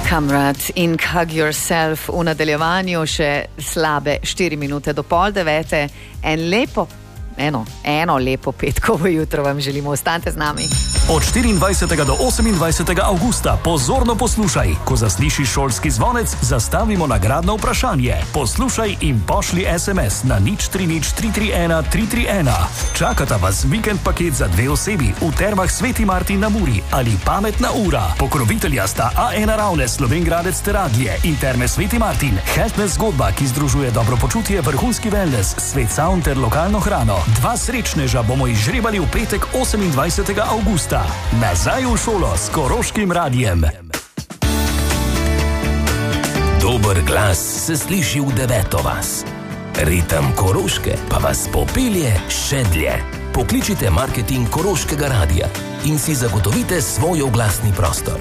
Kamrat in Hug Yourself v nadaljevanju še slabe 4 minute do 8:30. Eno lepo petkovo jutro vam želimo. Ostanite z nami. Od 24. do 28. avgusta pozorno poslušaj. Ko zaslišiš šolski zvonec, zastavimo nagradno vprašanje. Poslušaj in pošli SMS na 030331 331. Čakata vas vikend paket za 2 osebi v Termah Sveti Martin na Muri ali pametna ura. Pokrovitelja sta A1 Ravne, Slovenj Gradec Teradlje in Terme Sveti Martin. Healthness zgodba, ki združuje dobro počutje, vrhunski wellness, Svet Sound ter lokalno hrano. 2 srečneža bomo izžrebali v petek 28. avgusta. Nazaj v šolo s Koroškim radijem. Dober glas se sliši v 9. vas. Ritem Koroške pa vas popelje še dlje. Pokličite marketing Koroškega radija in si zagotovite svoj oglasni prostor.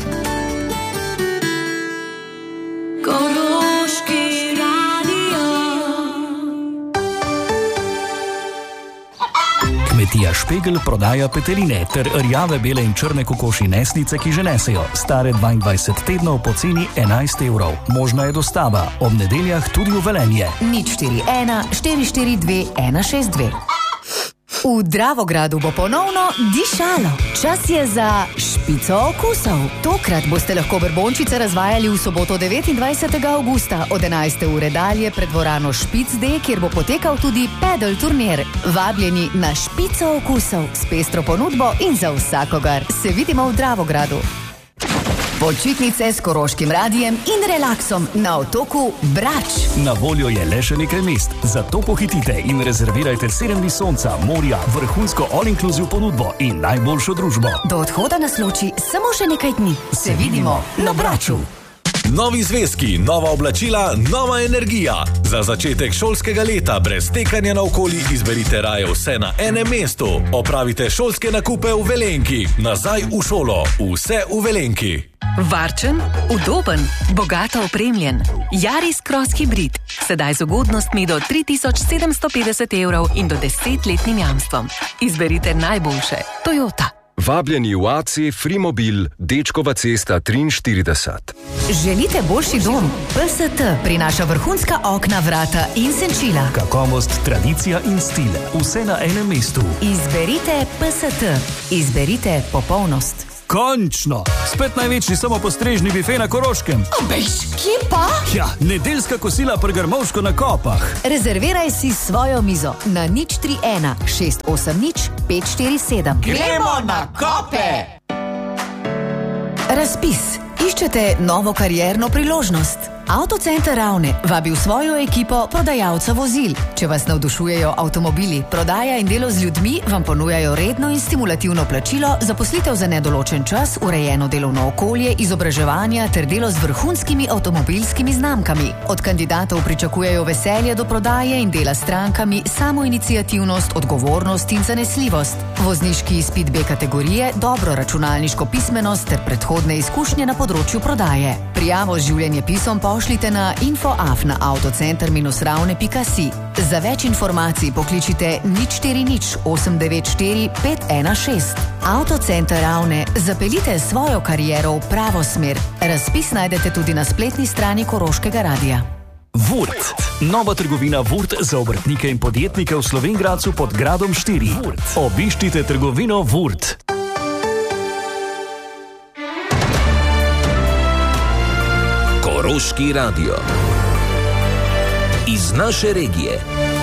Kmetija Špegel prodaja peteline ter rjave, bele in črne kokoši nesnice, ki že nesejo. Stare 22 tednov po ceni 11 evrov. Možna je dostava, ob nedeljah tudi v Velenje. 041 442 162. V Dravogradu bo ponovno dišalo. Čas je za špico okusov. Tokrat boste lahko brbončice razvajali v soboto 29. avgusta od 11. ure dalje pred dvorano Špic D, kjer bo potekal tudi pedal turnir. Vabljeni na špico okusov s pestro ponudbo in za vsakogar. Se vidimo v Dravogradu. Počitnice s Koroškim radijem in relaksom na otoku Brač. Na voljo je le še nekaj mest, zato pohitite in rezervirajte 7 dni sonca, morja, vrhunsko all-inclusive ponudbo in najboljšo družbo. Do odhoda nas loči samo še nekaj dni. Se vidimo na Braču. Novi zvezki, nova oblačila, nova energija. Za začetek šolskega leta brez tekanja naokoli izberite raje vse na enem mestu. Opravite šolske nakupe v Velenki. Nazaj v šolo. Vse v Velenki. Varčen, udoben, bogato opremljen. Yaris Cross Hybrid. Sedaj z ugodnostmi do 3750 evrov in do 10-letnim jamstvom. Izberite najboljše. Toyota. Vabljeni v AC Frimobil, Dečkova cesta 43. Želite boljši dom? PST prinaša vrhunska okna, vrata in senčila. Kakovost, tradicija in stil. Vse na enem mestu. Izberite PST. Izberite popolnost. Končno! Spet največji samopostrežni bife na Koroškem. Bež, kje pa? Ja, nedeljska kosila pri Grmovško na Kopah. Rezerviraj si svojo mizo na 031 680 547. Gremo na Kope! Razpis. Iščete novo karierno priložnost? Avtocenter Ravne vabi v svojo ekipo prodajalca vozil. Če vas navdušujejo avtomobili, prodaja in delo z ljudmi, vam ponujajo redno in stimulativno plačilo, zaposlitev za nedoločen čas, urejeno delovno okolje, izobraževanja ter delo z vrhunskimi avtomobilskimi znamkami. Od kandidatov pričakujejo veselje do prodaje in dela s strankami, samoiniciativnost, odgovornost in zanesljivost. Vozniški izpit B kategorije, dobro računalniško pismenost ter predhodne izkušnje na področju prodaje. Prijavo z življenjepisom pošljite na info@avtocenter-ravne.si. Za več informacij pokličite 040 894 516. Avtocenter Ravne, zapeljite svojo kariero v pravo smer. Razpis najdete tudi na spletni strani Koroškega radija. Vurt. Nova trgovina Vurt za obrtnike in podjetnike v Slovenj Gradcu pod Gradom 4. Obiščite trgovino Vurt. Koroški radio. Iz naše regije.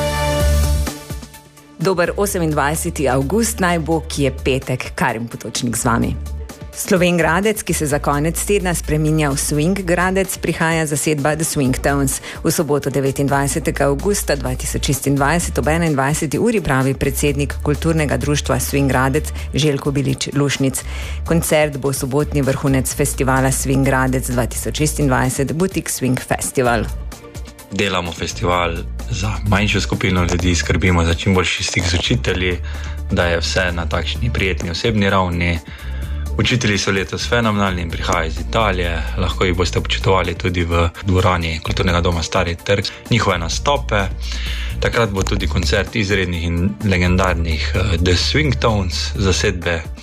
Dober 28. avgust naj bo, ki je petek, Karin Potočnik z vami. Slovenj Gradec, ki se za konec tedna spreminja v Swing Gradec, prihaja zasedba The Swing Tones. V soboto 29. avgusta 2026 ob 21. uri pravi predsednik kulturnega društva Swing Gradec Željko Bilič Lušnic. Koncert bo sobotni vrhunec festivala Swing Gradec 2026 Boutique Swing Festival. Delamo festival za manjšo skupino ljudi, skrbimo za čim boljši stik z učitelji, da je vse na takšni prijetni osebni ravni. Učitelji so letos fenomenalni in prihajajo iz Italije, lahko jih boste občutovali tudi v dvorani Kulturnega doma Stari trg, njihove nastope. Takrat bo tudi koncert izrednih in legendarnih The Swing Tones, zasedbe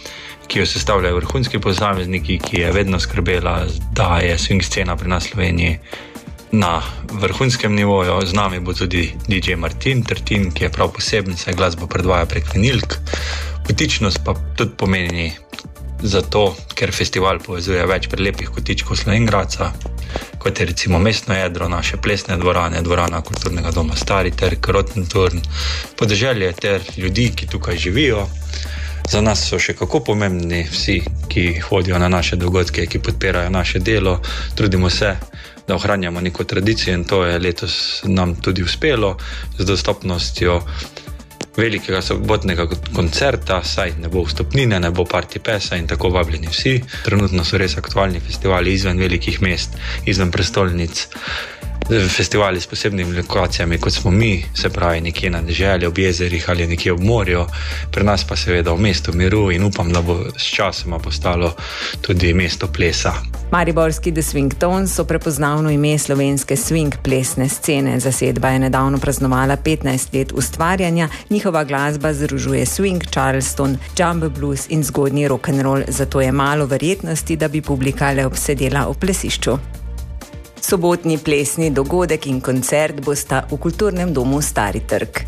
ki jo sestavljajo vrhunski posamezniki, ki je vedno skrbela, da je swing scena pri nas v Sloveniji na vrhunskem nivoju. Z nami bo tudi DJ Martin Trtin, ki je prav poseben, saj glasbo predvaja prek vinilk. Butičnost pa tudi pomeni zato, ker festival povezuje več prelepih kotičkov Slovenjgradca, kot je recimo mestno jedro, naše plesne dvorane, dvorana kulturnega doma Stari trg, Rotenturn, podeželje ter ljudi, ki tukaj živijo. Za nas so še kako pomembni vsi, ki hodijo na naše dogodke, ki podpirajo naše delo. Trudimo se, da ohranjamo neko tradicijo in to je letos nam tudi uspelo z dostopnostjo velikega sobotnega koncerta, saj ne bo vstopnine, ne bo party pesa in tako vabljeni vsi. Trenutno so res aktualni festivali izven velikih mest, izven prestolnic, festivali s posebnimi lokacijami, kot smo mi, se pravi nekje na deželi, ob jezerih ali nekje ob morju, pri nas pa seveda v mestu miru in upam, da bo s časoma postalo tudi mesto plesa. Mariborski The Swing Tones so prepoznavno ime slovenske swing plesne scene. Zasedba je nedavno praznovala 15 let ustvarjanja, njihova glasba združuje swing, charleston, jumbo blues in zgodnji rock'n'roll, zato je malo verjetnosti, da bi publika le obsedela v plesišču. Sobotni plesni dogodek in koncert bosta v kulturnem domu Stari trg.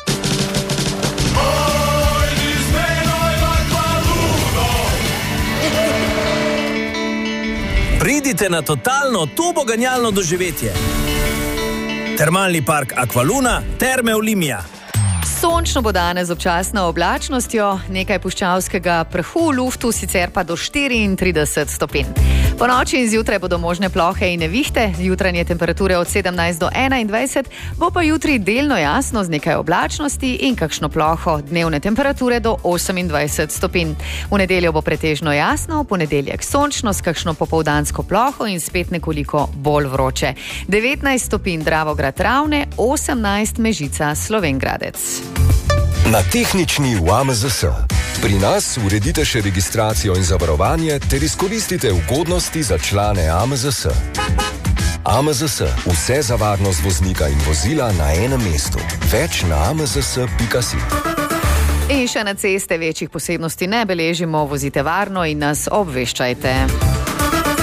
Pridite na totalno turboganjalno doživetje. Termalni park Aqualuna, Terme Olimia. Sončno bo danes z občasno oblačnostjo, nekaj puščavskega prahu v luftu, sicer pa do 34 stopinj. Po noči in zjutraj bodo možne plohe in nevihte, jutranje temperature od 17 do 21, bo pa jutri delno jasno z nekaj oblačnosti in kakšno ploho, dnevne temperature do 28 stopinj. V nedeljo bo pretežno jasno, v ponedeljek sončno s kakšno popoldansko ploho in spet nekoliko bolj vroče. 19 stopinj Dravograd Ravne, 18 Mežica Slovenjgradec. Na tehnični v AMZS. Pri nas uredite še registracijo in zavarovanje ter izkoristite ugodnosti za člane AMZS. AMZS. Vse za varnost voznika in vozila na enem mestu. Več na amzs.si. In še na ceste večjih posebnosti ne beležimo, vozite varno in nas obveščajte.